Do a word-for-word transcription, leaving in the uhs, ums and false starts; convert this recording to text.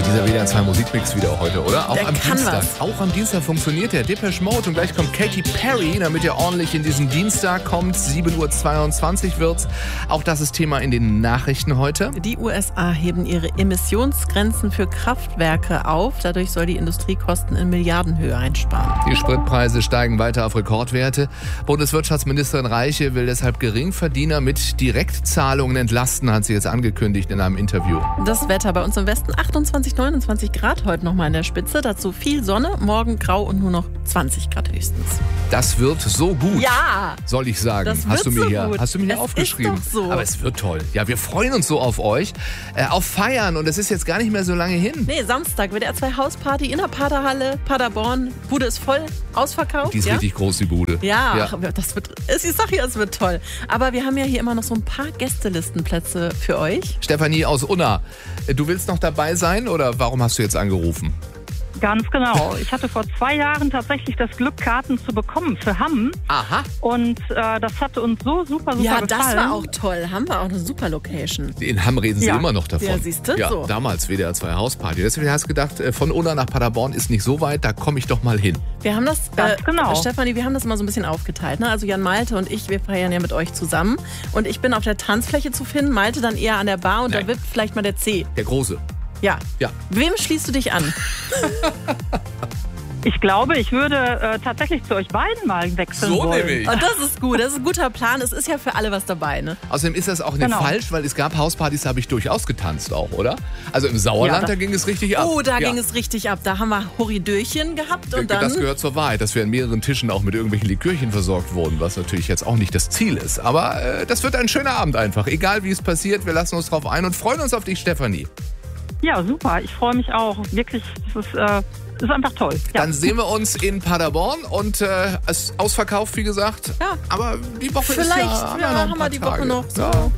Dieser W D R zwei Musikmix wieder heute, oder? Auch Der am kann Dienstag. was. Auch am Dienstag funktioniert der Depeche Mode und gleich kommt Katy Perry, damit ihr ordentlich in diesen Dienstag kommt. sieben Uhr zweiundzwanzig wird's. Auch das ist Thema in den Nachrichten heute. Die U S A heben ihre Emissionsgrenzen für Kraftwerke auf. Dadurch soll die Industrie Kosten in Milliardenhöhe einsparen. Die Spritpreise steigen weiter auf Rekordwerte. Bundeswirtschaftsministerin Reiche will deshalb Geringverdiener mit Direktzahlungen entlasten, hat sie jetzt angekündigt in einem Interview. Das Wetter bei uns im Westen achtundzwanzig, neunundzwanzig Grad heute nochmal in der Spitze. Dazu viel Sonne, morgen grau und nur noch zwanzig Grad höchstens. Das wird so gut, Ja! soll ich sagen. Das hast, du wird mir so hier, gut. hast du mir hier Es aufgeschrieben? ist doch so. Aber es wird toll. Ja, wir freuen uns so auf euch. Äh, auf Feiern und es ist jetzt gar nicht mehr so lange hin. Nee, Samstag W D R zwei Hausparty in der Paderhalle, Paderborn. Bude ist voll, ausverkauft. Die ist ja? richtig groß, die Bude. Ja, Ja. ach, das wird, ich sag ja, es wird toll. Aber wir haben ja hier immer noch so ein paar Gästelistenplätze für euch. Stefanie aus Unna, du willst noch dabei sein oder warum hast du jetzt angerufen? Ganz genau. Ich hatte vor zwei Jahren tatsächlich das Glück, Karten zu bekommen für Hamm. Aha. Und äh, das hatte uns so super, super Ja, gefallen. das war auch toll. Haben wir auch eine super Location. In Hamm reden sie Ja. immer noch davon. Ja, siehst du? Ja, So. damals W D R zwei Hausparty. Deswegen hast du gedacht, äh, von Unna nach Paderborn ist nicht so weit, da komme ich doch mal hin. Wir haben das, Ganz genau. Stefanie, wir haben das mal so ein bisschen aufgeteilt. Ne? Also Jan Malte und ich, wir feiern ja mit euch zusammen. Und ich bin auf der Tanzfläche zu finden, Malte dann eher an der Bar und Nein. da wird vielleicht mal der C. Der Große. Ja. Ja. Wem schließt du dich an? Ich glaube, ich würde äh, tatsächlich zu euch beiden mal wechseln So wollen. nämlich. Und das ist gut, das ist ein guter Plan. Es ist ja für alle was dabei, ne? Außerdem ist das auch nicht Genau. falsch, weil es gab Hauspartys, da habe ich durchaus getanzt auch, oder? Also im Sauerland, Ja, das- da ging es richtig ab. Oh, da ja. ging es richtig ab. Da haben wir Horidöchen gehabt und Das dann... gehört zur Wahrheit, dass wir an mehreren Tischen auch mit irgendwelchen Likörchen versorgt wurden, was natürlich jetzt auch nicht das Ziel ist. Aber äh, das wird ein schöner Abend einfach. Egal wie es passiert, wir lassen uns drauf ein und freuen uns auf dich, Stefanie. Ja, super. Ich freue mich auch. Wirklich, das ist, äh, ist einfach toll. Ja. Dann sehen wir uns in Paderborn und äh, es ist ausverkauft, wie gesagt. Ja. Aber die Woche ist ja... Vielleicht haben ja, noch ein haben paar wir die Woche Tage. noch so. Ja.